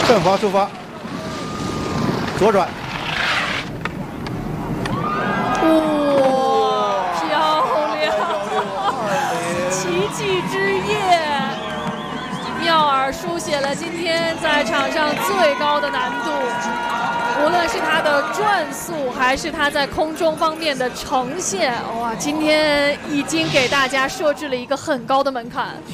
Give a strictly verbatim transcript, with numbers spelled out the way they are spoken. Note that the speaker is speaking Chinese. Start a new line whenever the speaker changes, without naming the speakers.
正方出发，左转。
哇，漂亮！奇迹之夜，妙尔书写了今天在场上最高的难度。无论是他的转速，还是他在空中方面的呈现，哇，今天已经给大家设置了一个很高的门槛。